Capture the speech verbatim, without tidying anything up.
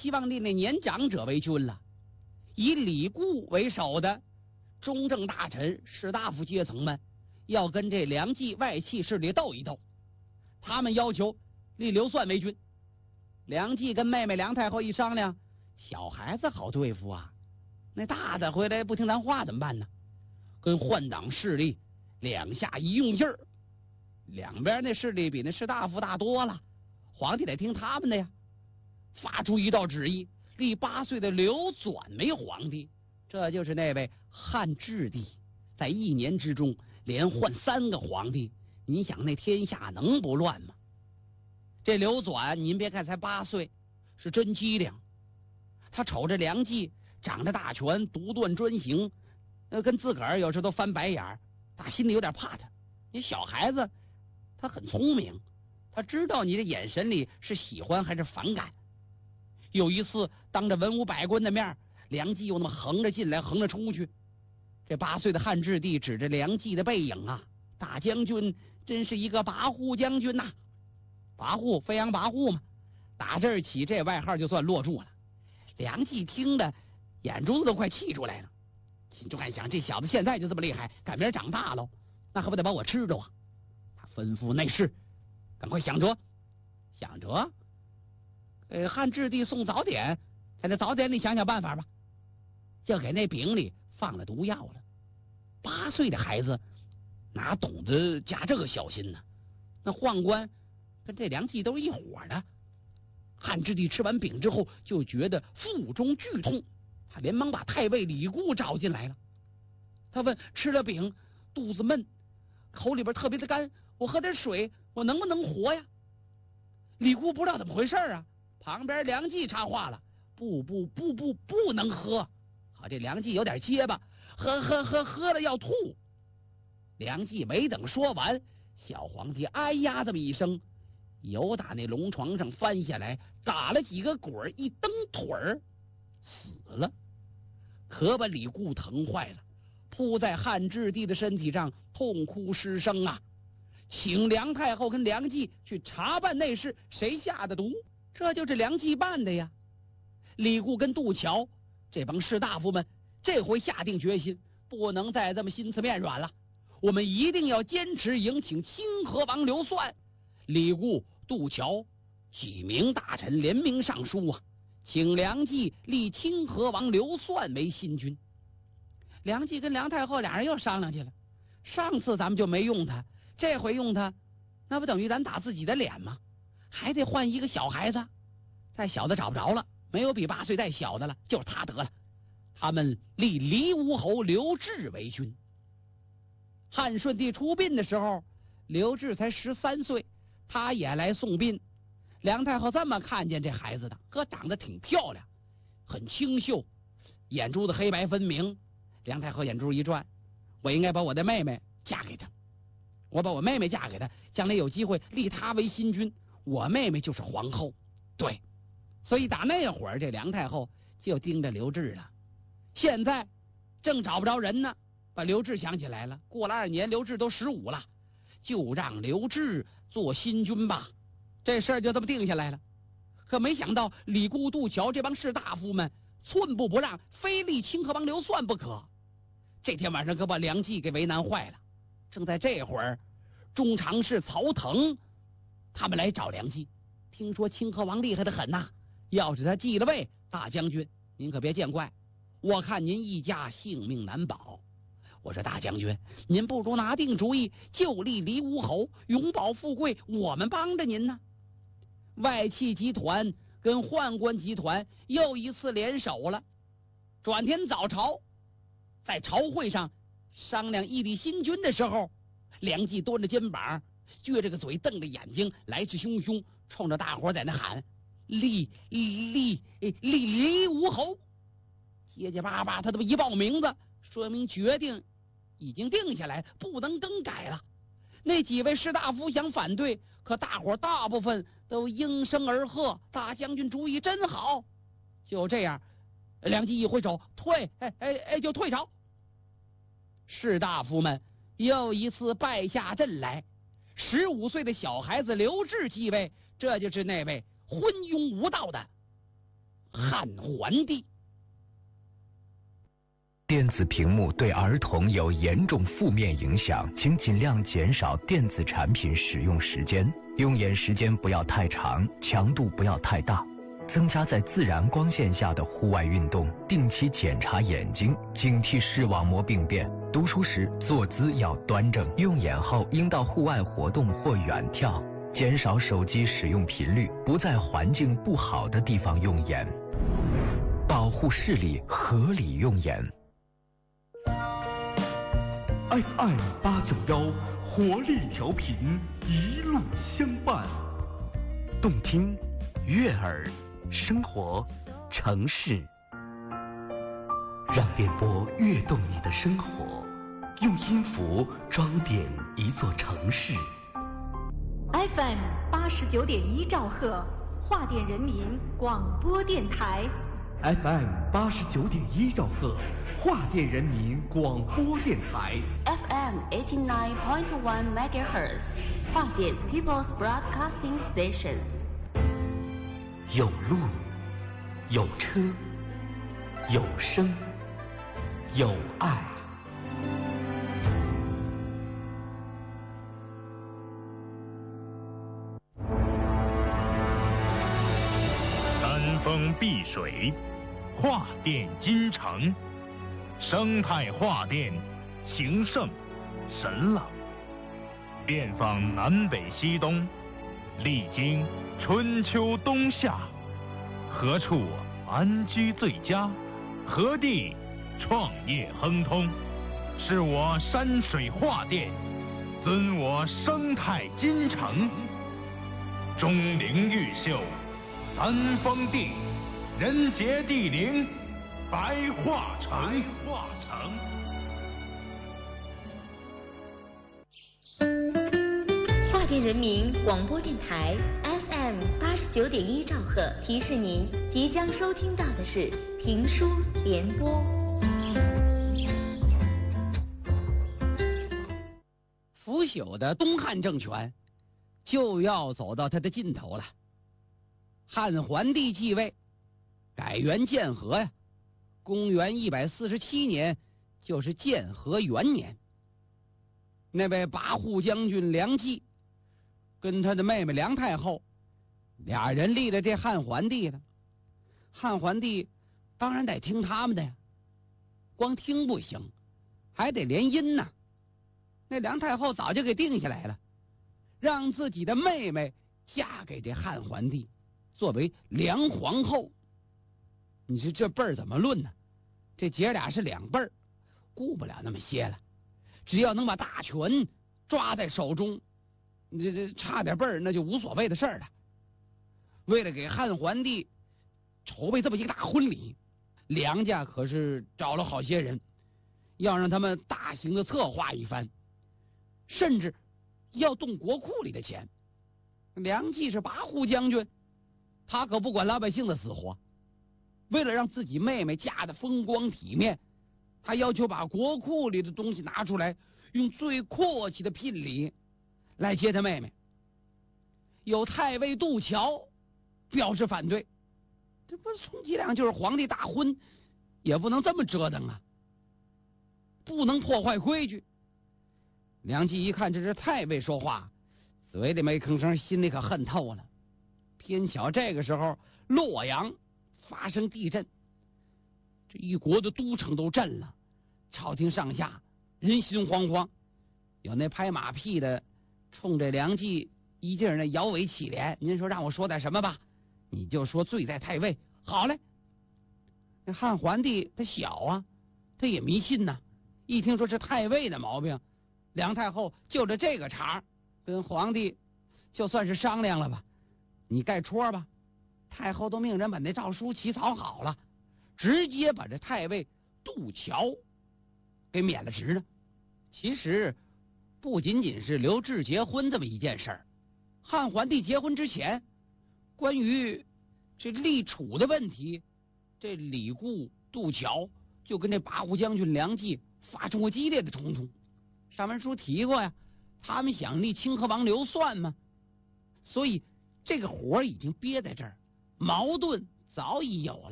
希望立那年长者为君了。以李固为首的中正大臣、士大夫阶层们要跟这梁冀外戚势力斗一斗，他们要求立刘算为君。梁冀跟妹妹梁太后一商量，小孩子好对付啊，那大的回来不听咱话怎么办呢？跟换党势力两下一用劲儿，两边那势力比那士大夫大多了，皇帝得听他们的呀。发出一道旨意，立八岁的刘纂为皇帝，这就是那位汉质帝。在一年之中连换三个皇帝，你想那天下能不乱吗？这刘纂您别看才八岁，是真机灵。他瞅着梁冀掌着大权，独断专行，呃，跟自个儿有时都翻白眼儿，打心里有点怕他。你小孩子他很聪明，他知道你的眼神里是喜欢还是反感。有一次当着文武百官的面，梁冀又那么横着进来横着出去，这八岁的汉质帝指着梁冀的背影啊，大将军真是一个跋扈将军呐、啊！跋扈飞扬跋扈嘛，打这儿起这外号就算落住了。梁冀听的眼珠子都快气出来了，心中暗想，这小子现在就这么厉害，赶明儿长大喽，那可不得把我吃着啊！他吩咐内侍赶快想辙，想辙给汉质帝送早点，在这早点里想想办法吧。就给那饼里放了毒药了。八岁的孩子哪懂得加这个小心呢？那宦官跟这梁冀都是一伙的。汉质帝吃完饼之后就觉得腹中剧痛，他连忙把太尉李固找进来了。他问：吃了饼肚子闷，口里边特别的干，我喝点水我能不能活呀？李固不知道怎么回事啊，旁边梁冀插话了：不不不不不能喝。好，这梁冀有点结巴，喝喝喝喝了要吐。梁冀没等说完，小皇帝哎呀这么一声，由打那龙床上翻下来，打了几个滚，一蹬腿儿死了。可把李固疼坏了，扑在汉质帝的身体上痛哭失声啊！请梁太后跟梁冀去查办内事，谁下的毒？这就是梁冀办的呀。李固跟杜桥这帮士大夫们这回下定决心，不能再这么心慈面软了，我们一定要坚持迎请清河王刘算。李固、杜桥几名大臣联名上书啊，请梁冀立清河王刘算为新君。梁冀跟梁太后俩人又商量去了，上次咱们就没用他，这回用他，那不等于咱打自己的脸吗？还得换一个小孩子，再小的找不着了，没有比八岁再小的了，就是他得了。他们立黎吴侯刘志为君。汉顺帝出殡的时候，刘志才十三岁，他也来送殡。梁太后这么看见这孩子的，呵，长得挺漂亮，很清秀，眼珠子黑白分明。梁太后眼珠一转，我应该把我的妹妹嫁给他，我把我妹妹嫁给他，将来有机会立他为新君，我妹妹就是皇后。对，所以打那会儿这梁太后就盯着刘志了。现在正找不着人呢，把刘志想起来了。过了二年，刘志都十五了，就让刘志做新君吧。这事儿就这么定下来了。可没想到李固、杜桥这帮士大夫们寸步不让，非立清河王刘算不可。这天晚上可把梁冀给为难坏了。正在这会儿，中常侍曹腾他们来找梁冀，听说清河王厉害的很呐、啊，要是他继了位，大将军您可别见怪，我看您一家性命难保。我说大将军，您不如拿定主意，就立黎吴侯，永保富贵，我们帮着您呢。外戚集团跟宦官集团又一次联手了。转天早朝，在朝会上商量义立新君的时候，梁冀端着肩膀，撅着个嘴，瞪着眼睛，来势汹汹，冲着大伙在那喊：立立立黎吴侯！结结巴巴，他这么一报名字，说明决定已经定下来，不能更改了。那几位士大夫想反对，可大伙大部分都应声而喝：大将军主意真好！就这样，梁冀一挥手，退，哎哎哎，就退朝。士大夫们又一次败下阵来。十五岁的小孩子刘志继位，这就是那位昏庸无道的汉桓帝。 电子屏幕对儿童有严重负面影响，请尽量减少电子产品使用时间，用眼时间不要太长，强度不要太大，增加在自然光线下的户外运动，定期检查眼睛，警惕视网膜病变。读书时坐姿要端正，用眼后应到户外活动或远眺，减少手机使用频率，不在环境不好的地方用眼，保护视力，合理用眼。 F M 八九幺，活力调频，一路相伴， 动听、悦耳、生活、城市，让电波跃动你的生活，用音符装点一座城市。 F M 八十九点一兆赫，华电人民广播电台。 F M 八十九点一兆赫，华电人民广播电台。 F M eighty nine point one megahertz， 华电 People's Broadcasting Station。 有路，有车，有声，有爱。 山峰碧水，华电金城，生态化电，情圣神朗，遍访南北西东，历经春秋冬夏，何处安居最佳？何地创业亨通？是我山水画电，尊我生态金城。钟灵毓秀，三峰地，人杰地灵，白化城。白化城。 华电人民广播电台 F M 八十九点一兆赫，提示您即将收听到的是评书联播。 腐朽的东汉政权就要走到它的尽头了。汉桓帝继位，改元建和呀，公元一百四十七年就是建和元年。那位跋扈将军梁冀跟他的妹妹梁太后俩人立了这汉桓帝了。汉桓帝当然得听他们的呀，光听不行，还得联姻呢。那梁太后早就给定下来了，让自己的妹妹嫁给这汉桓帝，作为梁皇后。你说这辈儿怎么论呢？这姐俩是两辈儿，顾不了那么些了，只要能把大权抓在手中，这这差点辈儿那就无所谓的事儿了。为了给汉桓帝筹备这么一个大婚礼，梁家可是找了好些人，要让他们大型的策划一番，甚至要动国库里的钱。梁冀是跋扈将军，他可不管老百姓的死活。为了让自己妹妹嫁得风光体面，他要求把国库里的东西拿出来，用最阔气的聘礼来接他妹妹。有太尉杜桥表示反对，这不充其量就是皇帝大婚，也不能这么折腾啊，不能破坏规矩。梁冀一看这是太尉说话，嘴里没吭声，心里可恨透了。偏巧这个时候洛阳发生地震，这一国的都城都震了，朝廷上下人心惶惶。有那拍马屁的冲着梁冀一劲儿那摇尾乞怜，您说让我说点什么吧？你就说罪在太尉。好嘞。那汉桓帝他小啊，他也迷信呐，一听说是太尉的毛病，梁太后就着这个茬跟皇帝就算是商量了吧，你盖戳吧。太后都命人把那诏书起草好了，直接把这太尉杜桥给免了职呢。其实不仅仅是刘志结婚这么一件事儿，汉桓帝结婚之前，关于这立储的问题，这李固、杜桥就跟这跋扈将军梁冀发生过激烈的冲突。上文书提过呀，他们想立清河王刘算嘛，所以这个火已经憋在这儿，矛盾早已有了。